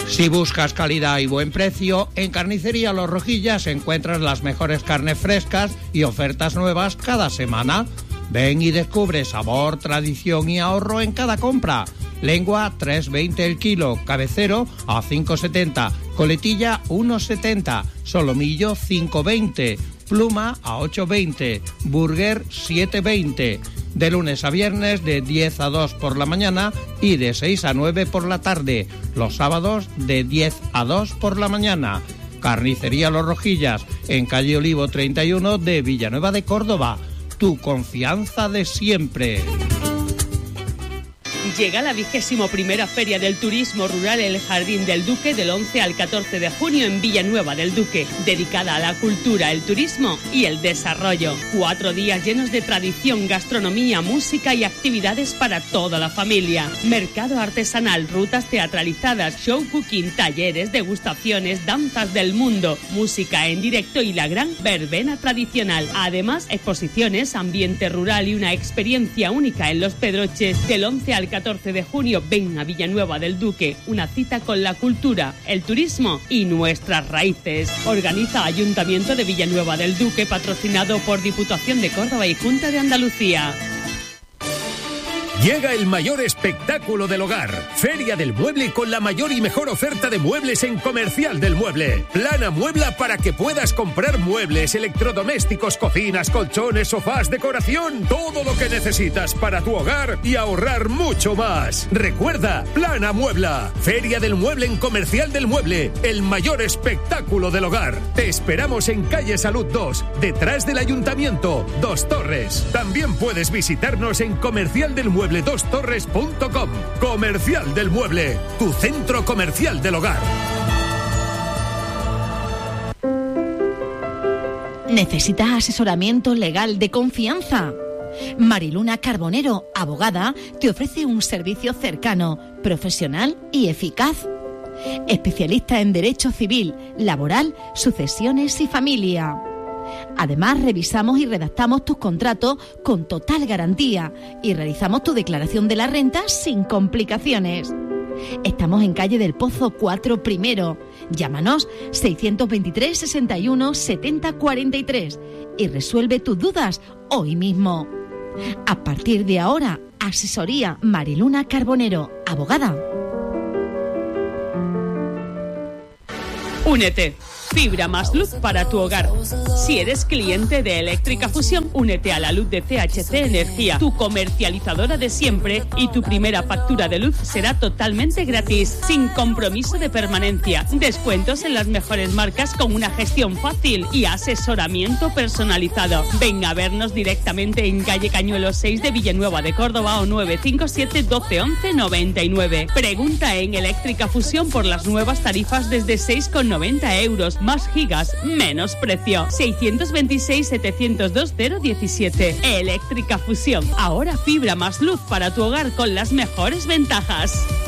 Si buscas calidad y buen precio, en Carnicería Los Rojillas encuentras las mejores carnes frescas y ofertas nuevas cada semana. Ven y descubre sabor, tradición y ahorro en cada compra. Lengua 3,20 el kilo, cabecero a 5,70, coletilla 1,70, solomillo 5,20, pluma a 8,20, burger 7,20. De lunes a viernes de 10 a 2 por la mañana y de 6 a 9 por la tarde. Los sábados de 10 a 2 por la mañana. Carnicería Los Rojillas, en calle Olivo 31 de Villanueva de Córdoba. Tu confianza de siempre. Llega la 21ª Feria del Turismo Rural El Jardín del Duque del 11 al 14 de junio en Villanueva del Duque, dedicada a la cultura, el turismo y el desarrollo. 4 días llenos de tradición, gastronomía, música y actividades para toda la familia. Mercado artesanal, rutas teatralizadas, show cooking, talleres, degustaciones, danzas del mundo, música en directo y la gran verbena tradicional. Además, exposiciones, ambiente rural y una experiencia única en Los Pedroches. Del 11 al 14 de junio, ven a Villanueva del Duque, una cita con la cultura, el turismo y nuestras raíces. Organiza Ayuntamiento de Villanueva del Duque, patrocinado por Diputación de Córdoba y Junta de Andalucía. Llega el mayor espectáculo del hogar. Feria del Mueble con la mayor y mejor oferta de muebles en Comercial del Mueble. Plana Muebla para que puedas comprar muebles, electrodomésticos, cocinas, colchones, sofás, decoración, todo lo que necesitas para tu hogar y ahorrar mucho más. Recuerda, Plana Muebla. Feria del Mueble en Comercial del Mueble. El mayor espectáculo del hogar. Te esperamos en calle Salud 2, detrás del Ayuntamiento, Dos Torres. También puedes visitarnos en comercialdelmueble2torres.com. Comercial del Mueble, tu centro comercial del hogar. ¿Necesitas asesoramiento legal de confianza? Mariluna Carbonero, abogada, te ofrece un servicio cercano, profesional y eficaz. Especialista en derecho civil, laboral, sucesiones y familia. Además, revisamos y redactamos tus contratos con total garantía y realizamos tu declaración de la renta sin complicaciones. Estamos en calle del Pozo 4 Primero. Llámanos 623 61 70 43 y resuelve tus dudas hoy mismo. A partir de ahora, asesoría Mariluna Carbonero, abogada. Únete. Fibra más luz para tu hogar. Si eres cliente de Eléctrica Fusión, únete a la luz de CHC Energía, tu comercializadora de siempre, y tu primera factura de luz será totalmente gratis, sin compromiso de permanencia. Descuentos en las mejores marcas con una gestión fácil y asesoramiento personalizado. Ven a vernos directamente en calle Cañuelos 6 de Villanueva de Córdoba o 957 12 11 99. Pregunta en Eléctrica Fusión por las nuevas tarifas desde 6,90 euros. Más gigas, menos precio. 626-702-017. Eléctrica Fusión. Ahora fibra más luz para tu hogar con las mejores ventajas.